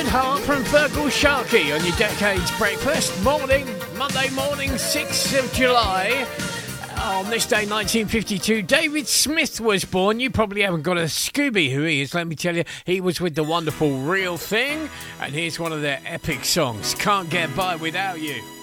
Heart from Fergal Sharkey on your Decades Breakfast. Morning, Monday morning, 6th of July. On this day, 1952, David Smith was born. You probably haven't got a Scooby who he is, let me tell you. He was with the wonderful Real Thing. And here's one of their epic songs, Can't Get By Without You.